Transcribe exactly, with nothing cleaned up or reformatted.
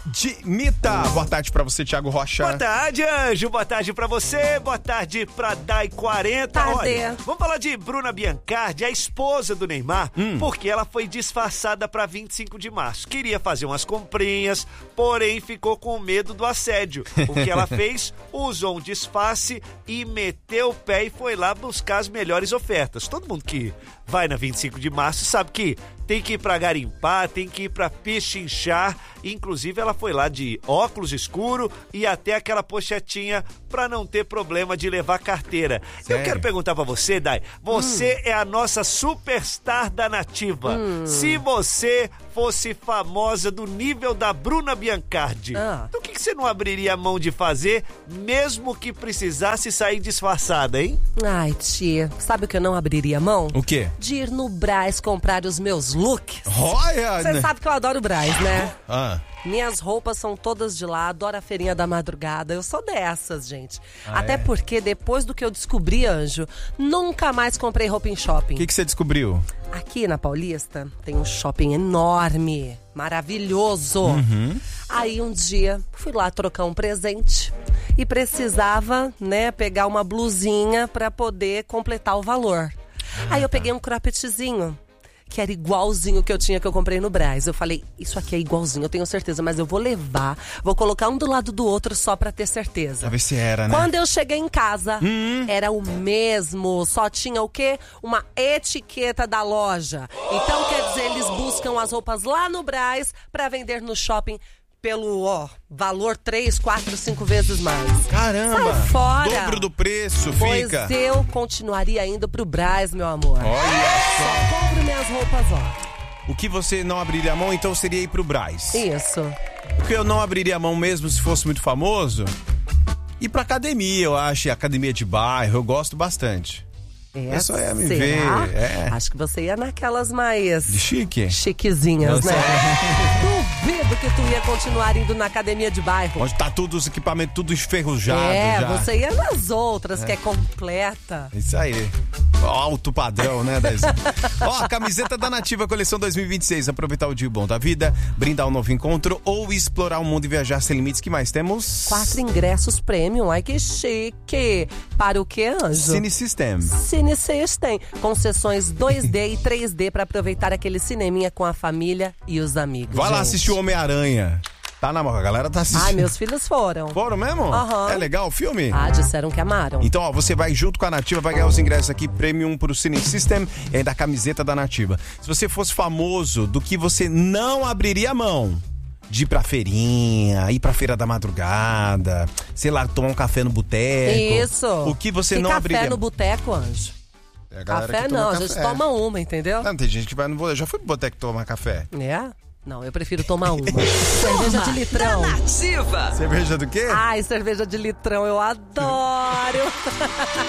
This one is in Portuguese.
Admita. Boa tarde pra você, Thiago Rocha. Boa tarde, Anjo. Boa tarde pra você. Boa tarde pra Dai quarenta. Tarde. Olha, vamos falar de Bruna Biancardi, a esposa do Neymar, hum. porque ela foi disfarçada pra vinte e cinco de março. Queria fazer umas comprinhas, porém ficou com medo do assédio. O que ela fez? Usou um disfarce e meteu o pé e foi lá buscar as melhores ofertas. Todo mundo que vai na vinte e cinco de março sabe que tem que ir pra garimpar, tem que ir pra pechinchar. Inclusive, ela foi lá de óculos escuro e até aquela pochetinha pra não ter problema de levar carteira. Sério? Eu quero perguntar pra você, Dai. Você hum. é a nossa superstar da Nativa. Hum. Se você fosse famosa do nível da Bruna Biancardi, ah. então o que, que você não abriria a mão de fazer, mesmo que precisasse sair disfarçada, hein? Ai, tia, sabe o que eu não abriria a mão? O quê? De ir no Brás comprar os meus looks. Olha! Você sabe que eu adoro o Brás, né? Ah. Minhas roupas são todas de lá, adoro a feirinha da madrugada. Eu sou dessas, gente. Ah, Até é? porque depois do que eu descobri, Anjo, nunca mais comprei roupa em shopping. O que, que você descobriu? Aqui na Paulista tem um shopping enorme, maravilhoso. Uhum. Aí um dia fui lá trocar um presente e precisava, né, pegar uma blusinha pra poder completar o valor. Ah, Aí eu peguei um croppedzinho, que era igualzinho que eu tinha, que eu comprei no Brás. Eu falei, isso aqui é igualzinho, eu tenho certeza, mas eu vou levar, vou colocar um do lado do outro só pra ter certeza. Pra ver se era, né? Quando eu cheguei em casa, hum. era o mesmo, só tinha o quê? Uma etiqueta da loja. Então, quer dizer, eles buscam as roupas lá no Brás pra vender no shopping pelo, ó, valor três, quatro, cinco vezes mais. Caramba! Sai fora! Dobro do preço, pois fica. Pois eu continuaria indo pro Brás, meu amor. Olha só! Só compro minhas roupas, ó. O que você não abriria a mão, então, seria ir pro Brás. Isso. O que eu não abriria a mão mesmo se fosse muito famoso? Ir pra academia, eu acho, academia de bairro, eu gosto bastante. É, eu só ia me será? ver. É. Acho que você ia naquelas mais... De chique? Chiquezinhas, Nossa. né? Duvido que tu ia continuar indo na academia de bairro. Onde tá tudo os equipamentos tudo enferrujado É, já. você ia nas outras, é. que é completa. Isso aí. Alto padrão, né, Dezinho? Ó, camiseta da Nativa, coleção dois mil e vinte e seis. Aproveitar o dia bom da vida, brindar um novo encontro ou explorar o mundo e viajar sem limites. Que mais temos? Quatro ingressos premium. Ai, que chique. Para o que, Anjo? Cine System. Cine System. Com sessões dois D e três D para aproveitar aquele cineminha com a família e os amigos. Vai gente. lá assistir o Homem-Aranha. Tá na mão, a galera tá assistindo. Ai, meus filhos foram. Foram mesmo? Uhum. É legal o filme? Ah, disseram que amaram. Então, ó, você vai junto com a Nativa, vai ganhar os ingressos aqui, premium pro Cine System e ainda a camiseta da Nativa. Se você fosse famoso, do que você não abriria a mão? De ir pra feirinha, ir pra feira da madrugada, sei lá, tomar um café no boteco. Isso. O que você que não café abriria? Café no boteco, Anjo. É a café não, a gente toma uma, entendeu? Não, tem gente que vai no boteco. Já foi pro boteco tomar café? É? Não, eu prefiro tomar uma. Cerveja de litrão. Nativa. Cerveja do quê? Ai, cerveja de litrão, eu adoro.